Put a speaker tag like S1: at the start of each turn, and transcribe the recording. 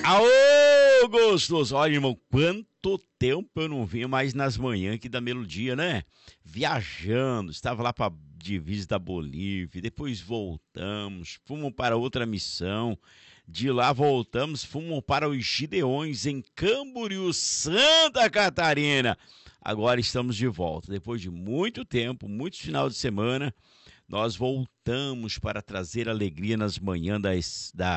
S1: Aô, gostoso! Olha, irmão, quanto tempo eu não vinha mais nas manhãs aqui da Melodia, né? Viajando, estava lá para divisa da Bolívia, depois voltamos, fomos para outra missão, de lá voltamos, fomos para os Gideões em Camboriú, Santa Catarina. Agora estamos de volta, depois de muito tempo, muitos finais de semana, nós voltamos para trazer alegria nas manhãs